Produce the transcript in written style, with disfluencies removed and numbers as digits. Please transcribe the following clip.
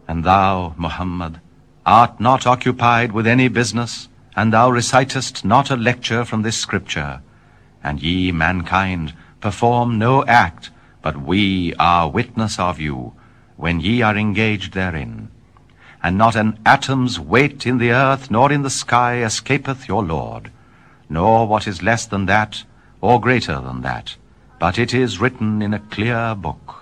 And thou, Muhammad, art not occupied with any business, and thou recitest not a lecture from this scripture. And ye, mankind, perform no act, but we are witness of you, when ye are engaged therein. And not an atom's weight in the earth nor in the sky escapeth your Lord, nor what is less than that, or greater than that, but it is written in a clear book.